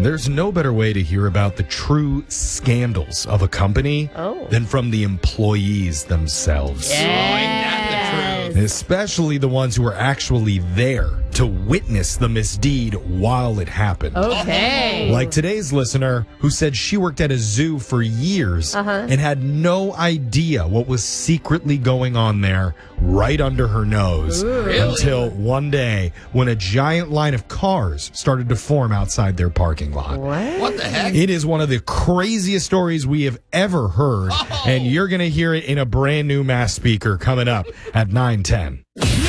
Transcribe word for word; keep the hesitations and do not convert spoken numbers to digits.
There's no better way to hear about the true scandals of a company oh. than from the employees themselves. Yes. Especially the ones who are actually there to witness the misdeed while it happened. Okay. Like today's listener who said she worked at a zoo for years uh-huh. and had no idea what was secretly going on there right under her nose. Ooh. Really? Until one day when a giant line of cars started to form outside their parking lot. What? What the heck? It is one of the craziest stories we have ever heard, Oh. and you're going to hear it in a brand new Mass Speaker coming up at nine ten.